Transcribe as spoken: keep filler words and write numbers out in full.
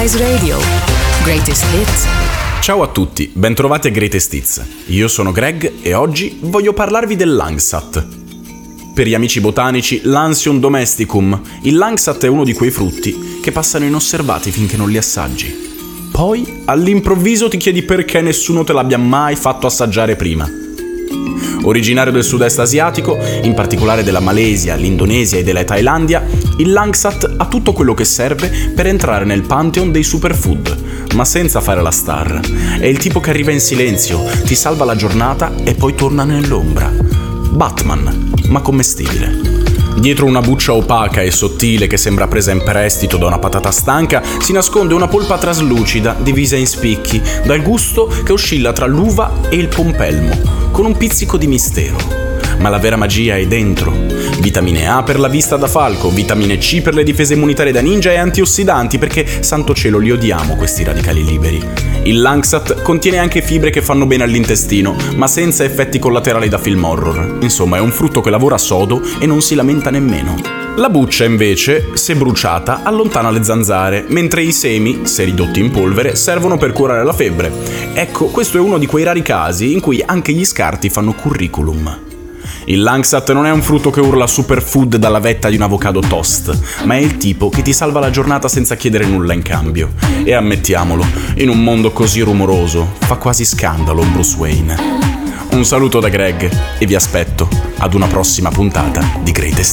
Rise Radio. Greatest Hits. Ciao a tutti, bentrovati a Greatest Hits. Io sono Greg e oggi voglio parlarvi del Langsat. Per gli amici botanici, l'Ansion domesticum, il Langsat è uno di quei frutti che passano inosservati finché non li assaggi. Poi, all'improvviso ti chiedi perché nessuno te l'abbia mai fatto assaggiare prima. Originario del sud-est asiatico, in particolare della Malesia, l'Indonesia e della Thailandia, il Langsat ha tutto quello che serve per entrare nel pantheon dei superfood, ma senza fare la star. È il tipo che arriva in silenzio, ti salva la giornata e poi torna nell'ombra. Batman, ma commestibile. Dietro una buccia opaca e sottile che sembra presa in prestito da una patata stanca si nasconde una polpa traslucida divisa in spicchi, dal gusto che oscilla tra l'uva e il pompelmo, con un pizzico di mistero. Ma la vera magia è dentro. Vitamine A per la vista da falco, vitamine C per le difese immunitarie da ninja e antiossidanti perché, santo cielo, li odiamo questi radicali liberi. Il Langsat contiene anche fibre che fanno bene all'intestino, ma senza effetti collaterali da film horror. Insomma, è un frutto che lavora sodo e non si lamenta nemmeno. La buccia, invece, se bruciata, allontana le zanzare, mentre i semi, se ridotti in polvere, servono per curare la febbre. Ecco, questo è uno di quei rari casi in cui anche gli scarti fanno curriculum. Il Langsat non è un frutto che urla superfood dalla vetta di un avocado toast, ma è il tipo che ti salva la giornata senza chiedere nulla in cambio. E ammettiamolo, in un mondo così rumoroso, fa quasi scandalo Bruce Wayne. Un saluto da Greg e vi aspetto ad una prossima puntata di Greatest